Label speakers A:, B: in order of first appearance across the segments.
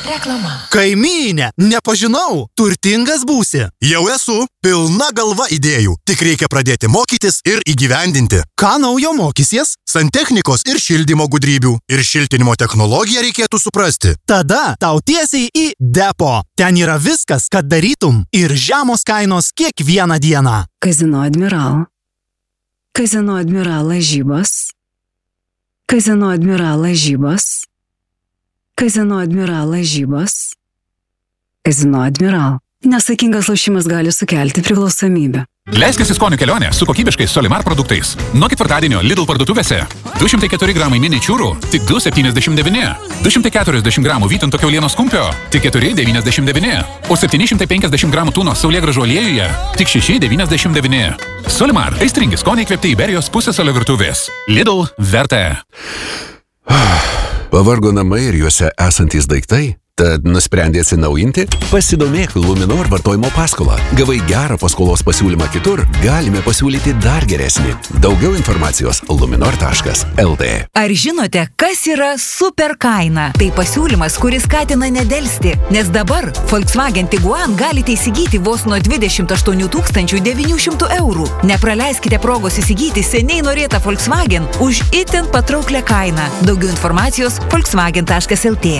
A: Reklama.
B: Kaimynė, nepažinau, turtingas būsi.
C: Jau esu, pilna galva idėjų, tik reikia pradėti mokytis ir įgyvendinti.
B: Ką naujo mokysies?
C: Santechnikos ir šildymo gudrybių. Ir šiltinimo technologiją reikėtų suprasti.
B: Tada tau tiesiai į depo. Ten yra viskas, kad darytum ir žemos kainos kiekvieną dieną.
D: Kazino Admiral. Kazino Admiral lažybos. Kazino Admiral lažybos. Kazino Admiral lažybos. Kazino Admiral. Nesaikingas lošimas gali sukelti priklausomybę.
E: Leiskis į skonių kelionę su kokybiškais Solimar produktais. Nuo ketvirtadienio Lidl parduotuvėse 204 gramai miničiūrų tik 2,79. 240 gramų vytinto kiaulienos kumpio tik 4,99. O 750 gramų tūno saulėgrąžų aliejuje tik 6,99. Solimar. Aistringi skoniai įkvėpti Iberijos pusėsalio virtuvės. Lidl verta.
F: Pavargo namai ir juose esantys daiktai? Tad nusprendė atsinaujinti? Pasidomėk Luminor vartojimo paskolą. Gavai gerą paskolos pasiūlymą kitur, galime pasiūlyti dar geresnį. Daugiau informacijos luminor.lt.
G: Ar žinote, kas yra super kaina? Tai pasiūlymas, kuris skatina nedelsti, nes dabar Volkswagen Tiguan galite įsigyti vos nuo 28 900 eurų. Nepraleiskite progos įsigyti seniai norėtą Volkswagen už itin patrauklią kainą. Daugiau informacijos volkswagen.lt.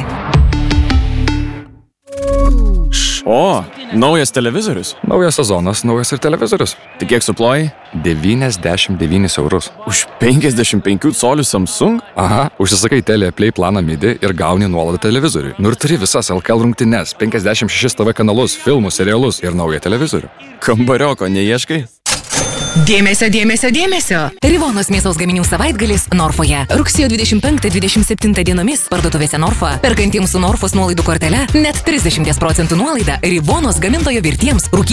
H: O, naujas televizorius.
I: Naujas sezonas, naujas ir televizorius.
H: Tik kiek suploji?
I: 99 eurus.
H: Už 55 colių Samsung?
I: Aha, užsisakai Telia Play planą MIDI ir gauni nuolaidą televizoriui. Nu ir turi visas LKL rungtynes, 56 TV kanalus, filmus, serialus ir naują televizorių.
H: Kambarioko neieškai?
A: Dėmesio, dėmesio, dėmesio. Rivonos mėsos gaminių savaitgalis Norfoje. Rugsėjo 25-27 dienomis parduotuvėse Norfa. Perkantiems su Norfos nuolaidų kortele net 30% nuolaida Rivonos gamintojo virtiems rūkytiems